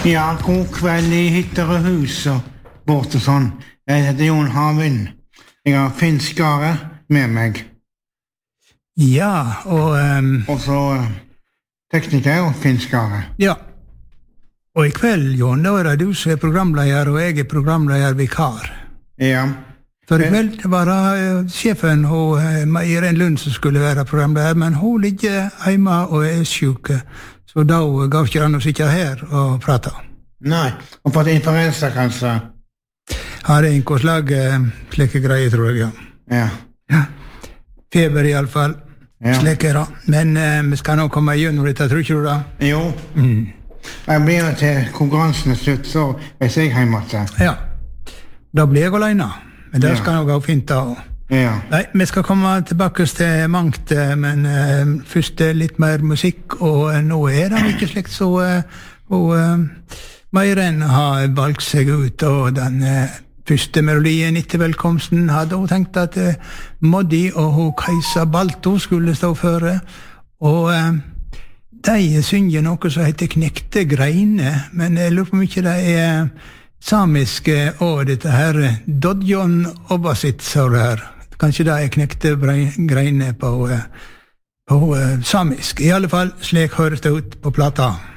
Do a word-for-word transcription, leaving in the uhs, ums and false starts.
Ja, god kveld I Hytterehus og bort og sånn. Jeg heter Jon Havin. Jeg har finskare med meg. Ja, og... Um, og så uh, tekniker og finskare. Ja. Og I kveld, Jon, da er det du som er programleder, og jeg er programleder vikar. Ja. For I kveld var det uh, sjefen og uh, Irene Lund som skulle være programleder, men hun ligger hjemme og er syk. Så da gav ikke han å sitte her og prate. Nei, og fått influensa kanskje. Har en slag uh, slike greier, tror jeg, ja. Ja. Ja. Feber I alle fall. Ja. Slike da. Men uh, vi skal nå komme gjennom dette, tror ikke du da? Jo. Mm. Jeg blir til konkurransen slutt, så jeg ser hjemme til. Ja. Da blir jeg alene. Men det ja. Skal nå gå fint da. Ja. Nei, vi skal komme tilbake til mangt, men uh, først litt mer musikk, og uh, nå er det ikke slikt så uh, og uh, Meiren har valgt seg ut, og den uh, første melodien etter velkomsten hadde hun tenkt at uh, Moddi og hun Kajsa Balto skulle stå for, og uh, de synger noe som heter Knekte Greine, men jeg lurer på om ikke det er samiske, og dette her Dodjon Obasit, sa det her. Kanskje det er Knekte Greine på, på uh, samisk. I alle fall, slik høres det ut på plata.